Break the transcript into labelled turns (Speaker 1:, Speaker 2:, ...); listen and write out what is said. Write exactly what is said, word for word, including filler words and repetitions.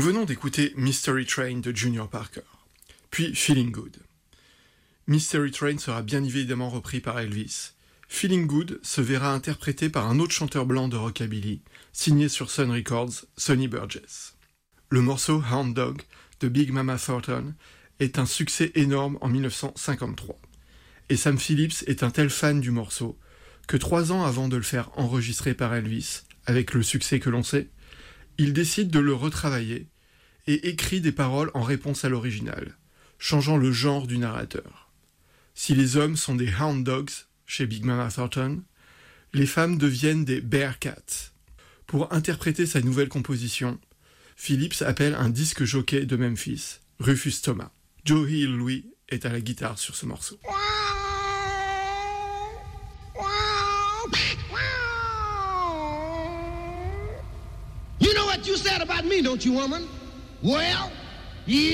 Speaker 1: Nous venons d'écouter Mystery Train de Junior Parker, puis Feeling Good. Mystery Train sera bien évidemment repris par Elvis. Feeling Good se verra interprété par un autre chanteur blanc de rockabilly, signé sur Sun Records, Sonny Burgess. Le morceau Hound Dog de Big Mama Thornton est un succès énorme en dix-neuf cent cinquante-trois. Et Sam Phillips est un tel fan du morceau que trois ans avant de le faire enregistrer par Elvis, avec le succès que l'on sait, il décide de le retravailler et écrit des paroles en réponse à l'original, changeant le genre du narrateur. Si les hommes sont des hound dogs chez Big Mama Thornton, les femmes deviennent des bear cats. Pour interpréter sa nouvelle composition, Phillips appelle un disque jockey de Memphis, Rufus Thomas. Joe Hill, lui, est à la guitare sur ce morceau.
Speaker 2: You know what you said about me, don't you, woman? Well, yeah.